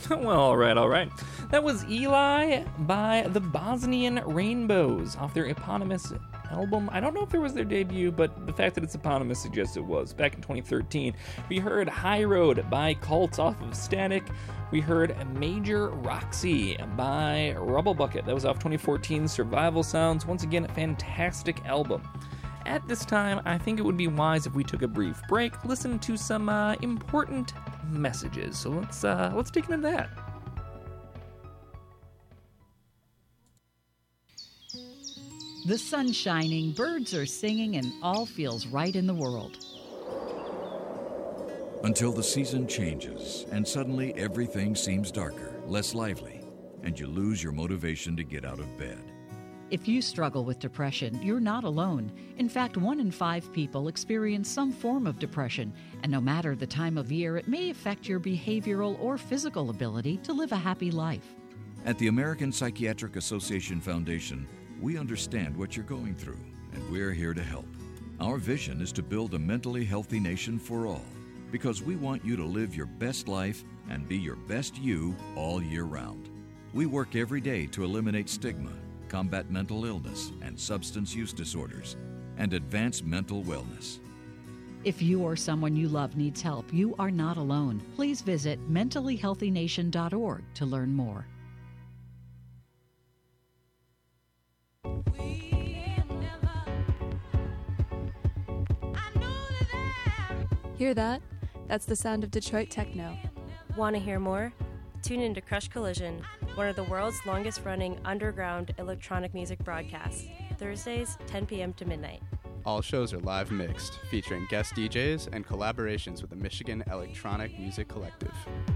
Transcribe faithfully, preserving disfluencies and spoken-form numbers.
Well, all right, all right. That was Eli by the Bosnian Rainbows off their eponymous album. I don't know if there was their debut, but the fact that it's eponymous suggests it was. Back in twenty thirteen, we heard High Road by Cult off of Static. We heard Major Roxy by Rubble Bucket. That was off twenty fourteen's Survival Sounds. Once again, a fantastic album. At this time, I think it would be wise if we took a brief break, listen to some uh, important messages. So let's uh, let's take into that. The sun's shining, birds are singing, and all feels right in the world. Until the season changes, and suddenly everything seems darker, less lively, and you lose your motivation to get out of bed. If you struggle with depression, you're not alone. In fact, one in five people experience some form of depression, and no matter the time of year, it may affect your behavioral or physical ability to live a happy life. At the American Psychiatric Association Foundation, we understand what you're going through, and we're here to help. Our vision is to build a mentally healthy nation for all, because we want you to live your best life and be your best you all year round. We work every day to eliminate stigma, combat mental illness and substance use disorders, and advance mental wellness. If you or someone you love needs help, you are not alone. Please visit mentally healthy nation dot org to learn more. Hear that? That's the sound of Detroit techno. Want to hear more? Tune in to Crush Collision, one of the world's longest-running underground electronic music broadcasts, Thursdays, ten p.m. to midnight. All shows are live mixed, featuring guest D Js and collaborations with the Michigan Electronic Music Collective.